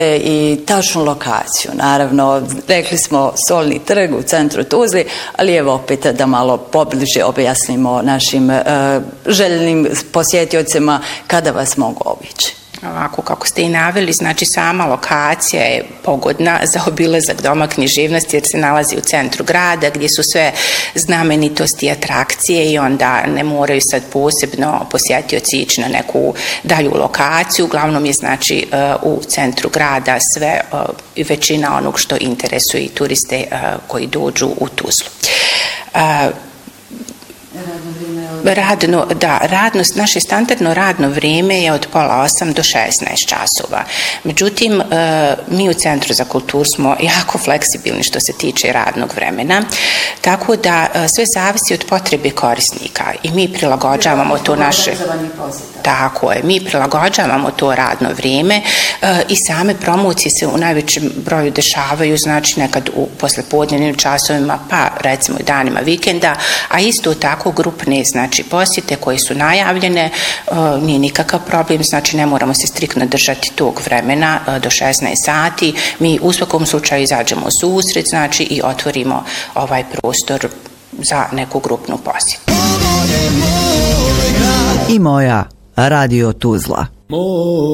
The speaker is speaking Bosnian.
i tačnu lokaciju. Naravno, rekli smo Solni trg u centru Tuzli, ali evo opet da malo pobliže objasnimo našim željenim posjetiocima kada vas mogu obići. Ovako kako ste i naveli, znači sama lokacija je pogodna za obilazak Doma književnosti jer se nalazi u centru grada gdje su sve znamenitosti i atrakcije i onda ne moraju sad posebno posjetioci ići na neku dalju lokaciju. Uglavnom je znači u centru grada sve i većina onog što interesuje i turiste koji dođu u Tuzlu. Naše standardno radno vrijeme je od 7:30 do 16 časova. Međutim, mi u Centru za kulturu smo jako fleksibilni što se tiče radnog vremena, tako da sve zavisi od potrebe korisnika i mi prilagođavamo to naše... Tako je, mi prilagođavamo to radno vrijeme i same promocije se u najvećem broju dešavaju, znači nekad u poslepodnevnim časovima, pa recimo i danima vikenda, a isto tako grupne, znači posjete koje su najavljene, nije nikakav problem, znači ne moramo se striktno držati tog vremena do 16 sati, mi u svakom slučaju izađemo u susret, znači i otvorimo ovaj prostor za neku grupnu posjetu. I moja Radio Tuzla.